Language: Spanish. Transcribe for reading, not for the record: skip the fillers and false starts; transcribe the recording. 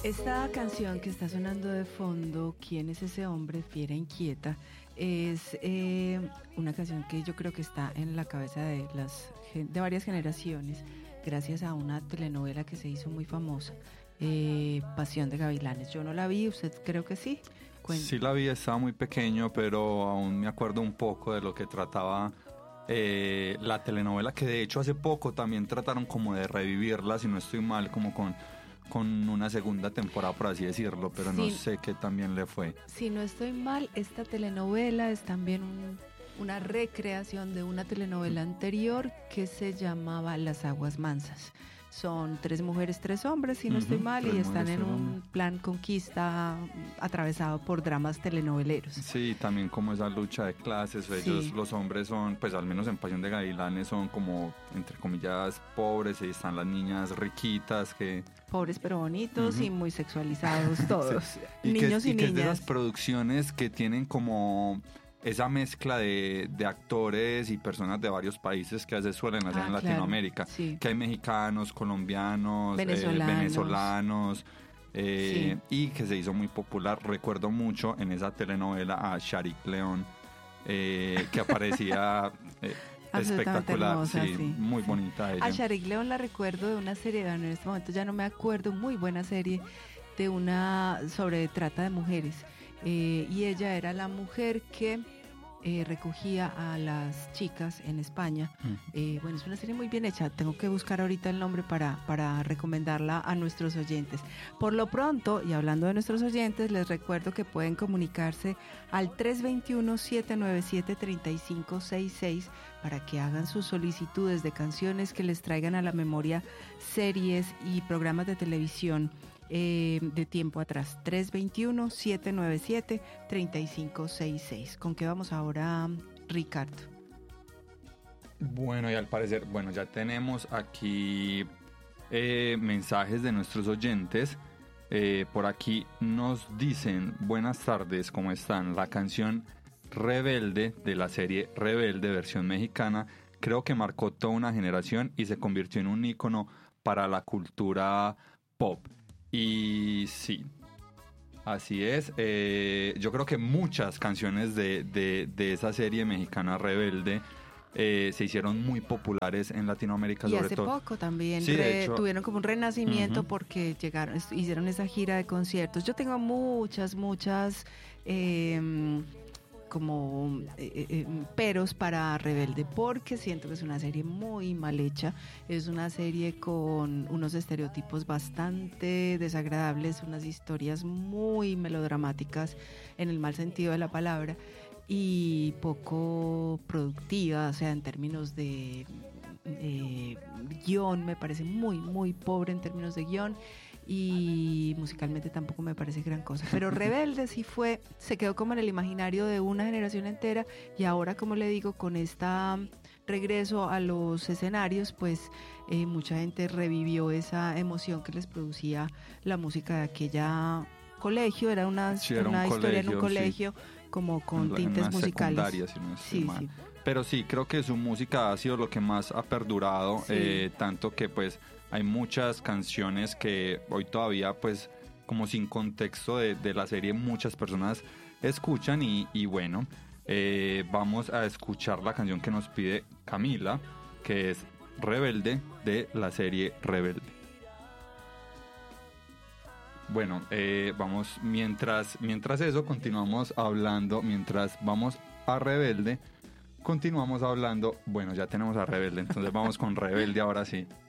Esta canción que está sonando de fondo, ¿Quién es ese hombre? Fiera inquieta, es una canción que yo creo que está en la cabeza de varias generaciones, gracias a una telenovela que se hizo muy famosa, Pasión de Gavilanes. Yo no la vi, usted creo que sí. Sí la vi, estaba muy pequeño, pero aún me acuerdo un poco de lo que trataba la telenovela, que de hecho hace poco también trataron como de revivirla, si no estoy mal, como con una segunda temporada, por así decirlo, pero sí, no sé qué también le fue. Si no estoy mal, esta telenovela es también una recreación de una telenovela anterior que se llamaba Las Aguas Mansas. Son 3 mujeres, 3 hombres, si no estoy mal, y están en un plan conquista atravesado por dramas telenoveleros. Sí, también como esa lucha de clases. Ellos, los hombres son, pues al menos en Pasión de Gavilanes, son como, entre comillas, pobres, y están las niñas riquitas que... Pobres pero bonitos y muy sexualizados todos, sí. niños y niñas. Que es de esas producciones que tienen como... esa mezcla de actores y personas de varios países que a veces suelen hacer en Latinoamérica, sí. Que hay mexicanos, colombianos, venezolanos sí. Y que se hizo muy popular. Recuerdo mucho en esa telenovela a Sharik León, que aparecía espectacular, hermosa, sí, muy bonita ella. A Sharik León la recuerdo de una serie, en este momento ya no me acuerdo, muy buena serie de sobre trata de mujeres. Y ella era la mujer que recogía a las chicas en España. Bueno, es una serie muy bien hecha, tengo que buscar ahorita el nombre para recomendarla a nuestros oyentes. Por lo pronto, y hablando de nuestros oyentes, les recuerdo que pueden comunicarse al 321-797-3566 para que hagan sus solicitudes de canciones que les traigan a la memoria series y programas de televisión de tiempo atrás. 321-797-3566. ¿Con qué vamos ahora, Ricardo? Bueno, y al parecer, ya tenemos aquí mensajes de nuestros oyentes. Por aquí nos dicen: buenas tardes, ¿cómo están? La canción Rebelde de la serie Rebelde versión mexicana creo que marcó toda una generación y se convirtió en un ícono para la cultura pop. Y sí, así es. Yo creo que muchas canciones de esa serie mexicana Rebelde se hicieron muy populares en Latinoamérica, sobre todo. Y hace poco también sí, tuvieron como un renacimiento porque hicieron esa gira de conciertos. Yo tengo muchas como peros para Rebelde, porque siento que es una serie muy mal hecha, es una serie con unos estereotipos bastante desagradables, unas historias muy melodramáticas en el mal sentido de la palabra y poco productiva, o sea, en términos de guión me parece muy pobre en términos de guión, y musicalmente tampoco me parece gran cosa, pero Rebelde sí se quedó como en el imaginario de una generación entera, y ahora, como le digo, con esta regreso a los escenarios, pues mucha gente revivió esa emoción que les producía la música de aquella colegio. Era una historia en un colegio, sí, como con tintes musicales. Si no sí. Pero sí, creo que su música ha sido lo que más ha perdurado, sí. Tanto que pues hay muchas canciones que hoy todavía, pues, como sin contexto de la serie, muchas personas escuchan y bueno, vamos a escuchar la canción que nos pide Camila, que es Rebelde, de la serie Rebelde. Bueno, vamos, mientras eso continuamos hablando, mientras vamos a Rebelde, continuamos hablando. Bueno, ya tenemos a Rebelde, entonces vamos con Rebelde ahora sí.